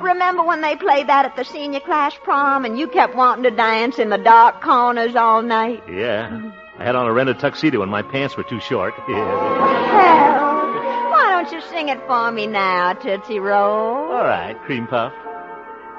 remember when they played that at the senior class prom and you kept wanting to dance in the dark corners all night? Yeah. I had on a rented tuxedo and my pants were too short. Well, why don't you sing it for me now, Tootsie Roll? All right, Cream Puff.